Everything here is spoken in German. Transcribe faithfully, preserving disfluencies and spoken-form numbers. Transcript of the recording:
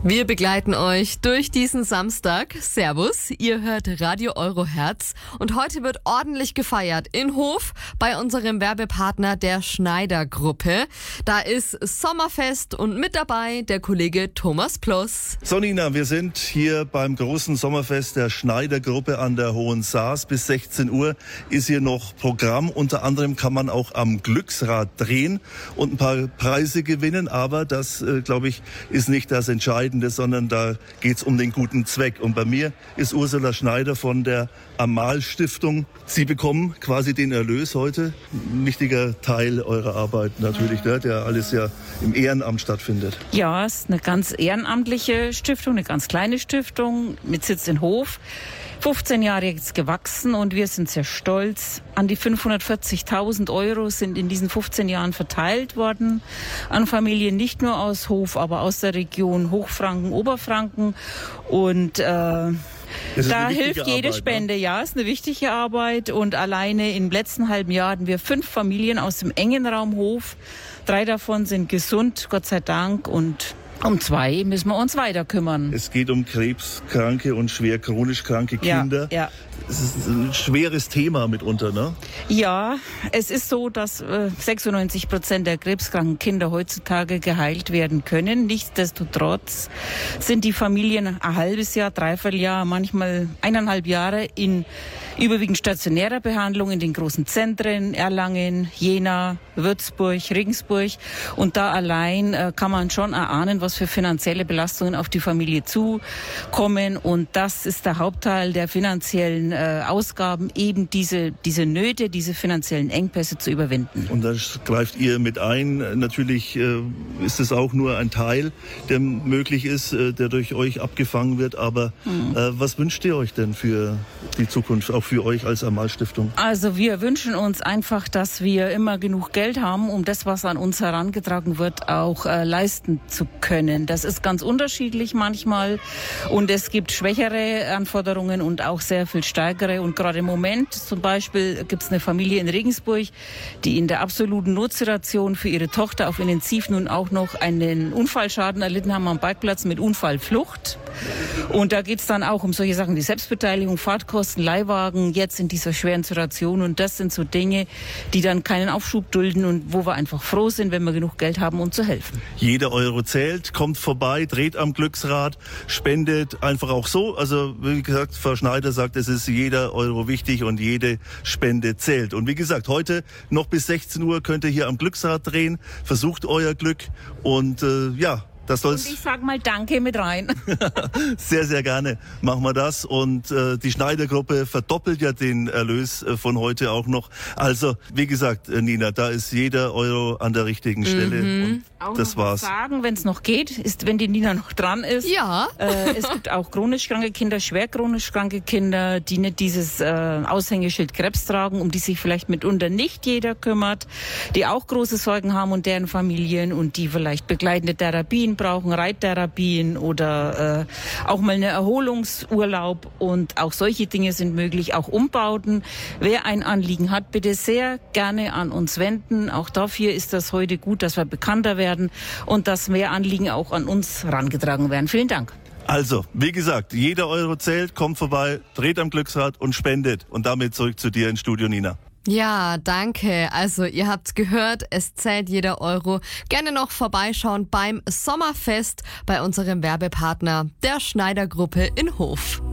Wir begleiten euch durch diesen Samstag. Servus, ihr hört Radio Euro Herz und heute wird ordentlich gefeiert in Hof bei unserem Werbepartner der Schneider Gruppe. Da ist Sommerfest und mit dabei der Kollege Thomas Ploss. So Nina, wir sind hier beim großen Sommerfest der Schneider Gruppe an der Hohen Saas. Bis sechzehn Uhr ist hier noch Programm. Unter anderem kann man auch am Glücksrad drehen und ein paar Preise gewinnen. Aber das, äh, glaube ich, ist nicht das Entscheidende, sondern da geht es um den guten Zweck. Und bei mir ist Ursula Schneider von der Amal Stiftung. Sie bekommen quasi den Erlös heute. Ein wichtiger Teil eurer Arbeit natürlich, ne, der alles ja im Ehrenamt stattfindet. Ja, es ist eine ganz ehrenamtliche Stiftung, eine ganz kleine Stiftung mit Sitz in Hof. fünfzehn Jahre jetzt gewachsen und wir sind sehr stolz. An die fünfhundertvierzigtausend Euro sind in diesen fünfzehn Jahren verteilt worden an Familien, nicht nur aus Hof, aber aus der Region Hochfranken, Oberfranken. Und äh, da hilft jede Arbeit, Spende. Ne? Ja, ist eine wichtige Arbeit. Und alleine im letzten halben Jahr hatten wir fünf Familien aus dem engen Raum Hof. Drei davon sind gesund, Gott sei Dank, und um zwei müssen wir uns weiter kümmern. Es geht um krebskranke und schwer chronisch kranke Kinder. Ja, ja. Es ist ein schweres Thema mitunter, ne? Ja, es ist so, dass äh, sechsundneunzig Prozent der krebskranken Kinder heutzutage geheilt werden können. Nichtsdestotrotz sind die Familien ein halbes Jahr, dreiviertel Jahr, manchmal eineinhalb Jahre in überwiegend stationärer Behandlung in den großen Zentren, Erlangen, Jena, Würzburg, Regensburg. Und da allein äh, kann man schon erahnen, was für finanzielle Belastungen auf die Familie zukommen. Und das ist der Hauptteil der finanziellen äh, Ausgaben, eben diese, diese Nöte, diese finanziellen Engpässe zu überwinden. Und da greift ihr mit ein. Natürlich äh, ist es auch nur ein Teil, der möglich ist, äh, der durch euch abgefangen wird. Aber mhm. äh, was wünscht ihr euch denn für die Zukunft, auch für euch als Amal Stiftung? Also wir wünschen uns einfach, dass wir immer genug Geld haben, um das, was an uns herangetragen wird, auch äh, leisten zu können. Das ist ganz unterschiedlich manchmal und es gibt schwächere Anforderungen und auch sehr viel stärkere. Und gerade im Moment zum Beispiel gibt es eine Familie in Regensburg, die in der absoluten Notsituation für ihre Tochter auf Intensiv nun auch noch einen Unfallschaden erlitten haben am Parkplatz mit Unfallflucht. Und da geht es dann auch um solche Sachen wie Selbstbeteiligung, Fahrtkosten, Leihwagen, jetzt in dieser schweren Situation. Und das sind so Dinge, die dann keinen Aufschub dulden und wo wir einfach froh sind, wenn wir genug Geld haben, um zu helfen. Jeder Euro zählt, kommt vorbei, dreht am Glücksrad, spendet einfach auch so. Also wie gesagt, Frau Schneider sagt, es ist jeder Euro wichtig und jede Spende zählt. Und wie gesagt, heute noch bis sechzehn Uhr könnt ihr hier am Glücksrad drehen, versucht euer Glück und äh, ja, das soll's. Und ich sag mal Danke mit rein. Sehr, sehr gerne machen wir das. Und äh, die Schneider-Gruppe verdoppelt ja den Erlös äh, von heute auch noch. Also, wie gesagt, äh, Nina, da ist jeder Euro an der richtigen Stelle. Mhm. Und auch das noch war's. Sagen, wenn es noch geht, ist, wenn die Nina noch dran ist. Ja. Äh, es gibt auch chronisch kranke Kinder, schwer chronisch kranke Kinder, die nicht dieses äh, Aushängeschild Krebs tragen, um die sich vielleicht mitunter nicht jeder kümmert, die auch große Sorgen haben und deren Familien und die vielleicht begleitende Therapien brauchen, Reittherapien oder äh, auch mal eine Erholungsurlaub und auch solche Dinge sind möglich, auch Umbauten. Wer ein Anliegen hat, bitte sehr gerne an uns wenden. Auch dafür ist das heute gut, dass wir bekannter werden und dass mehr Anliegen auch an uns herangetragen werden. Vielen Dank. Also, wie gesagt, jeder Euro zählt, kommt vorbei, dreht am Glücksrad und spendet. Und damit zurück zu dir ins Studio, Nina. Ja, danke. Also ihr habt gehört, es zählt jeder Euro. Gerne noch vorbeischauen beim Sommerfest bei unserem Werbepartner der Schneider Gruppe in Hof.